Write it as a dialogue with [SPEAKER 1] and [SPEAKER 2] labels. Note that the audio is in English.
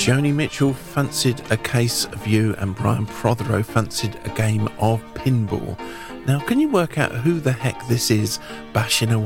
[SPEAKER 1] Joni Mitchell fancied a case of you and Brian Prothero fancied a game of pinball. Now, can you work out who the heck this is bashing away?